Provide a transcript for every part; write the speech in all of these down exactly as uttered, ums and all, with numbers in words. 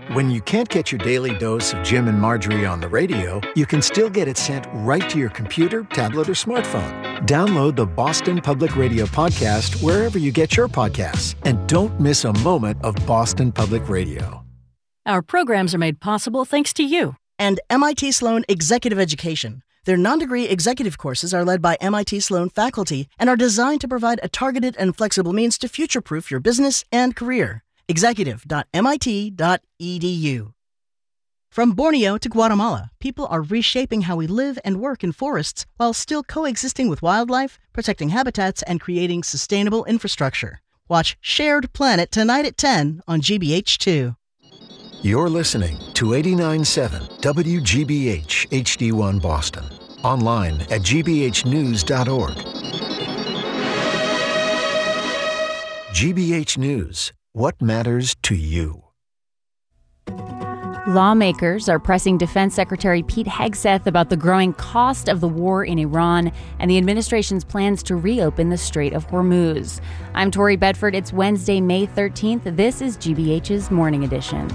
When you can't get your daily dose of Jim and Marjorie on the radio, you can still get it sent right to your computer, tablet, or smartphone. Download the Boston Public Radio podcast wherever you get your podcasts. And don't miss a moment of Boston Public Radio. Our programs are made possible thanks to you. And M I T Sloan Executive Education. Their non-degree executive courses are led by M I T Sloan faculty and are designed to provide a targeted and flexible means to future-proof your business and career. executive dot M I T dot E D U. From Borneo to Guatemala, people are reshaping how we live and work in forests while still coexisting with wildlife, protecting habitats, and creating sustainable infrastructure. Watch Shared Planet tonight at ten on G B H two. You're listening to eighty-nine point seven W G B H H D one Boston. Online at G B H news dot org. G B H News. What matters to you? Lawmakers are pressing Defense Secretary Pete Hegseth about the growing cost of the war in Iran and the administration's plans to reopen the Strait of Hormuz. I'm Tori Bedford. It's Wednesday, May thirteenth. This is G B H's Morning Edition.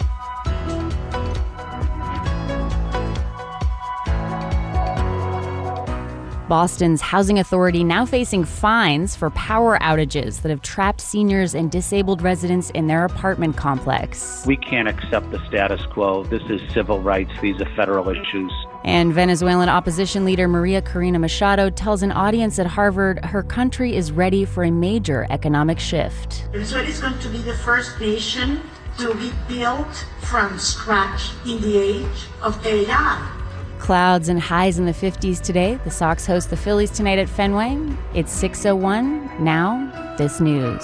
Boston's housing authority now facing fines for power outages that have trapped seniors and disabled residents in their apartment complex. We can't accept the status quo. This is civil rights. These are federal issues. And Venezuelan opposition leader Maria Corina Machado tells an audience at Harvard her country is ready for a major economic shift. Venezuela is going to be the first nation to be built from scratch in the age of A I. Clouds and highs in the fifties today. The Sox host the Phillies tonight at Fenway. It's six oh one. Now, this news.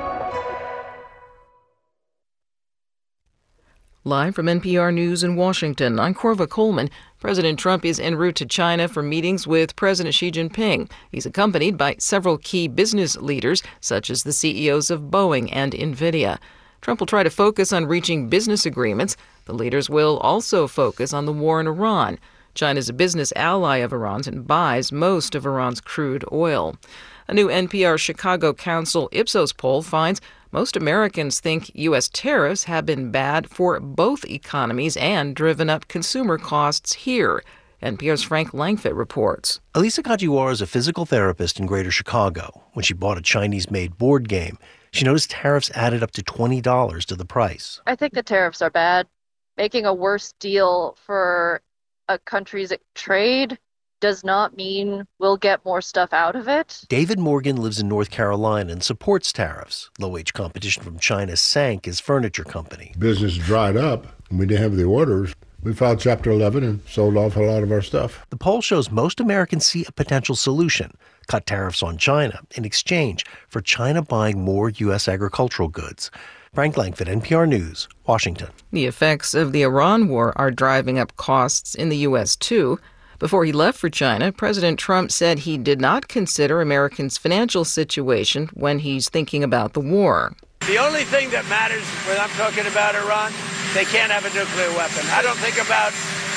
Live from N P R News in Washington, I'm Corva Coleman. President Trump is en route to China for meetings with President Xi Jinping. He's accompanied by several key business leaders, such as the C E Os of Boeing and NVIDIA. Trump will try to focus on reaching business agreements. The leaders will also focus on the war in Iran. China is a business ally of Iran's and buys most of Iran's crude oil. A new N P R Chicago Council Ipsos poll finds most Americans think U S tariffs have been bad for both economies and driven up consumer costs here. N P R's Frank Langfitt reports. Elisa Kajiwara is a physical therapist in Greater Chicago. When she bought a Chinese-made board game, she noticed tariffs added up to twenty dollars to the price. I think the tariffs are bad. Making a worse deal for a country's trade does not mean we'll get more stuff out of it. David Morgan lives in North Carolina and supports tariffs. Low-wage competition from China sank his furniture company. Business dried up. We didn't have the orders. We filed Chapter eleven and sold off a lot of our stuff. The poll shows most Americans see a potential solution: cut tariffs on China in exchange for China buying more U S agricultural goods. Frank Langfitt, N P R News, Washington. The effects of the Iran war are driving up costs in the U S, too. Before he left for China, President Trump said he did not consider Americans' financial situation when he's thinking about the war. The only thing that matters when I'm talking about Iran, they can't have a nuclear weapon. I don't think about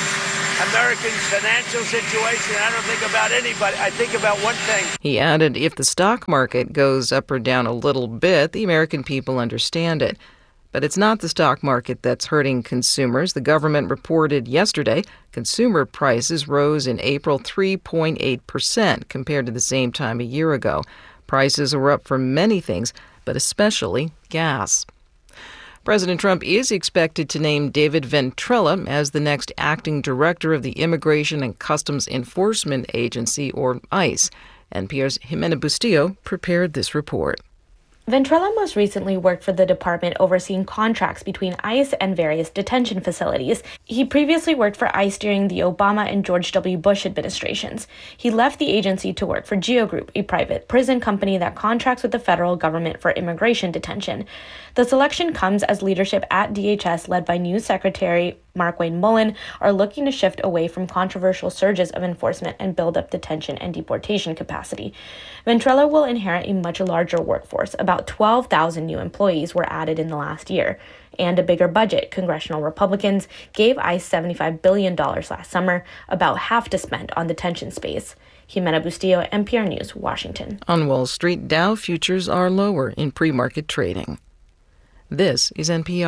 Americans' financial situation. I don't think about anybody. I think about one thing. He added, if the stock market goes up or down a little bit, the American people understand it. But it's not the stock market that's hurting consumers. The government reported yesterday consumer prices rose in April three point eight percent compared to the same time a year ago. Prices were up for many things, but especially gas. President Trump is expected to name David Ventrella as the next acting director of the Immigration and Customs Enforcement Agency, or ICE. N P R's Jimena Bustillo prepared this report. Ventrella most recently worked for the department overseeing contracts between ICE and various detention facilities. He previously worked for ICE during the Obama and George W. Bush administrations. He left the agency to work for Geo Group, a private prison company that contracts with the federal government for immigration detention. The selection comes as leadership at D H S, led by new Secretary Markwayne Mullin, are looking to shift away from controversial surges of enforcement and build up detention and deportation capacity. Ventrella will inherit a much larger workforce. About twelve thousand new employees were added in the last year. And a bigger budget. Congressional Republicans gave ICE seventy-five billion dollars last summer, about half to spend on detention space. Jimena Bustillo, N P R News, Washington. On Wall Street, Dow futures are lower in pre-market trading. This is N P R.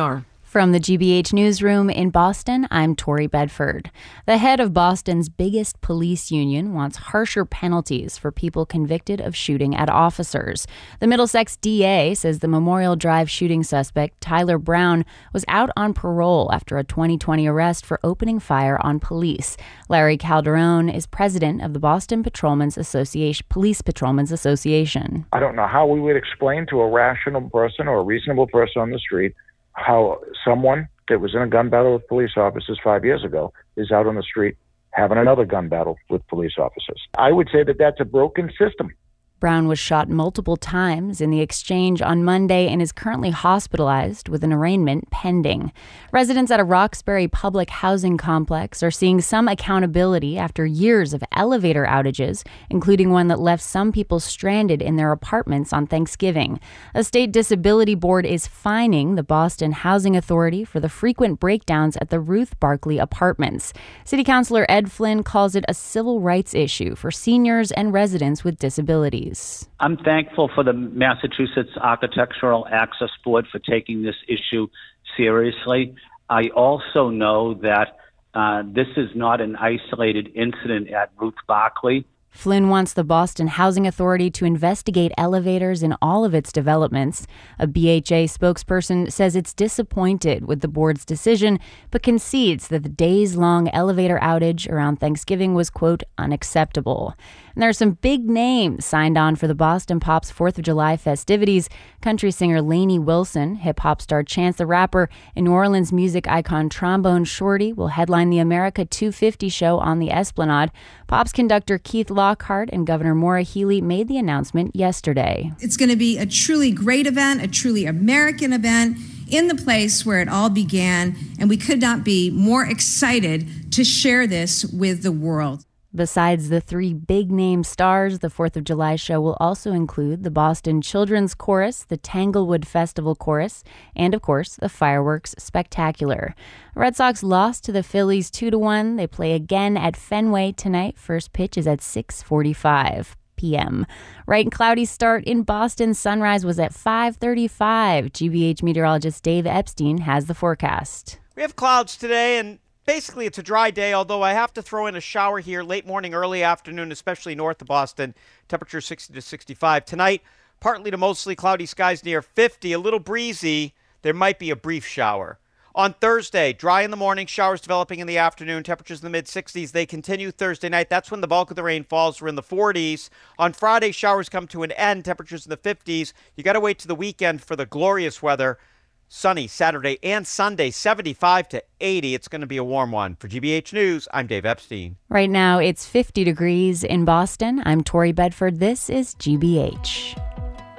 From the G B H Newsroom in Boston, I'm Tori Bedford. The head of Boston's biggest police union wants harsher penalties for people convicted of shooting at officers. The Middlesex D A says the Memorial Drive shooting suspect, Tyler Brown, was out on parole after a twenty twenty arrest for opening fire on police. Larry Calderon is president of the Boston Patrolmen's Association, Police Patrolmen's Association. I don't know how we would explain to a rational person or a reasonable person on the street how someone that was in a gun battle with police officers five years ago is out on the street having another gun battle with police officers. I would say that that's a broken system. Brown was shot multiple times in the exchange on Monday and is currently hospitalized with an arraignment pending. Residents at a Roxbury public housing complex are seeing some accountability after years of elevator outages, including one that left some people stranded in their apartments on Thanksgiving. A state disability board is fining the Boston Housing Authority for the frequent breakdowns at the Ruth Barkley apartments. City Councilor Ed Flynn calls it a civil rights issue for seniors and residents with disabilities. I'm thankful for the Massachusetts Architectural Access Board for taking this issue seriously. I also know that uh, this is not an isolated incident at Ruth Barkley. Flynn wants the Boston Housing Authority to investigate elevators in all of its developments. A B H A spokesperson says it's disappointed with the board's decision, but concedes that the days-long elevator outage around Thanksgiving was, quote, unacceptable. And there are some big names signed on for the Boston Pops fourth of July festivities. Country singer Lainey Wilson, hip-hop star Chance the Rapper, and New Orleans music icon Trombone Shorty will headline the America two fifty show on the Esplanade. Pops conductor Keith Lockhart and Governor Maura Healey made the announcement yesterday. It's going to be a truly great event, a truly American event, in the place where it all began, and we could not be more excited to share this with the world. Besides the three big-name stars, the fourth of July show will also include the Boston Children's Chorus, the Tanglewood Festival Chorus, and, of course, the Fireworks Spectacular. Red Sox lost to the Phillies two to one. They play again at Fenway tonight. First pitch is at six forty-five p.m. Right and cloudy start in Boston. Sunrise was at five thirty-five. G B H meteorologist Dave Epstein has the forecast. We have clouds today, and basically, it's a dry day, although I have to throw in a shower here late morning, early afternoon, especially north of Boston. Temperature sixty to sixty-five. Tonight, partly to mostly cloudy skies near fifty. A little breezy. There might be a brief shower. On Thursday, dry in the morning, showers developing in the afternoon, temperatures in the mid-sixties. They continue Thursday night. That's when the bulk of the rain falls. We're in the forties. On Friday, showers come to an end, temperatures in the fifties. You got to wait to the weekend for the glorious weather. Sunny Saturday and Sunday, seventy-five to eighty. It's going to be a warm one. For G B H News, I'm Dave Epstein. Right now, it's fifty degrees in Boston. I'm Tori Bedford. This is G B H.